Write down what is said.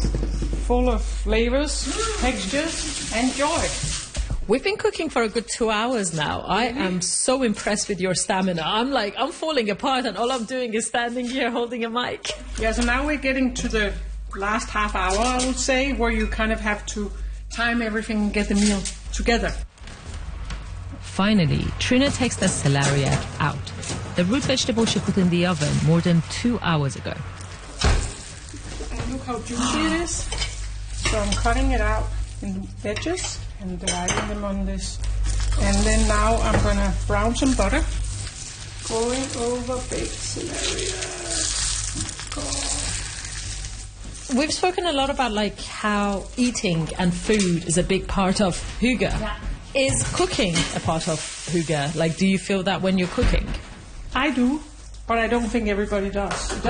full of flavors, textures, and joy. We've been cooking for a good 2 hours now. I am so impressed with your stamina. I'm falling apart, and all I'm doing is standing here holding a mic. Yeah, so now we're getting to the last half hour, I would say, where you kind of have to time everything and get the meal together. Finally, Trina takes the celeriac out. The root vegetable she put in the oven more than 2 hours ago. And look how juicy it is. So I'm cutting it out in wedges and dividing them on this. And then now I'm going to brown some butter. Going over baked celeriac. We've spoken a lot about how eating and food is a big part of hygge. Yeah. Is cooking a part of hygge? Do you feel that when you're cooking? I do, but I don't think everybody does.